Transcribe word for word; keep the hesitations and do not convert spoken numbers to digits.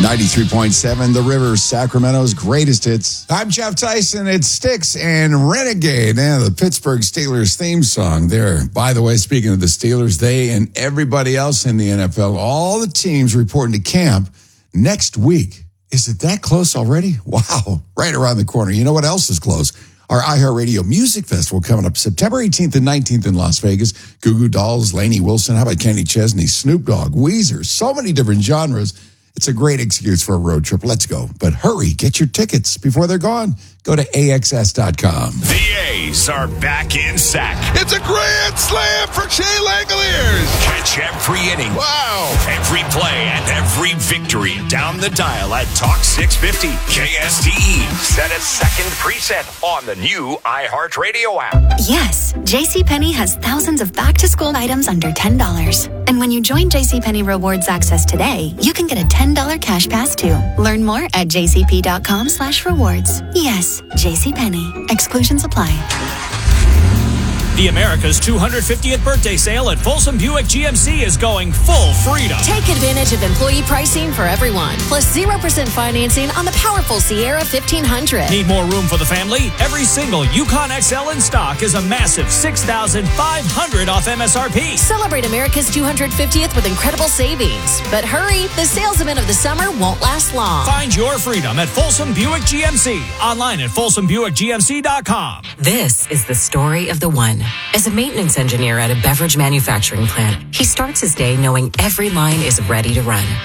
ninety-three point seven, The River, Sacramento's greatest hits. I'm Jeff Tyson. It's Styx and Renegade, and the Pittsburgh Steelers theme song there. By the way, speaking of the Steelers, they and everybody else in the N F L, all the teams reporting to camp next week. Is it that close already? Wow, right around the corner. You know what else is close? Our iHeartRadio Music Festival coming up September eighteenth and nineteenth in Las Vegas. Goo Goo Dolls, Lainey Wilson, how about Kenny Chesney, Snoop Dogg, Weezer, so many different genres. It's a great excuse for a road trip. Let's go. But hurry, get your tickets before they're gone. Go to A X S dot com. The A's are back in sack. It's a grand slam for Shea Langoliers. Catch every inning. Wow. Every play and every victory down the dial at Talk six fifty. K S T E. Set a second preset on the new iHeartRadio app. Yes, JCPenney has thousands of back-to-school items under ten dollars. And when you join JCPenney Rewards Access today, you can get a ten dollars cash pass too. Learn more at jcp.com slash rewards. Yes, JCPenney. Exclusions apply. The America's two hundred fiftieth birthday sale at Folsom Buick G M C is going full freedom. Take advantage of employee pricing for everyone, plus zero percent financing on the powerful Sierra fifteen hundred. Need more room for the family? Every single Yukon X L in stock is a massive six thousand five hundred dollars off M S R P. Celebrate America's two hundred fiftieth with incredible savings. But hurry, the sales event of the summer won't last long. Find your freedom at Folsom Buick G M C. Online at folsom buick g m c dot com. This is the story of the one. As a maintenance engineer at a beverage manufacturing plant, he starts his day knowing every line is ready to run.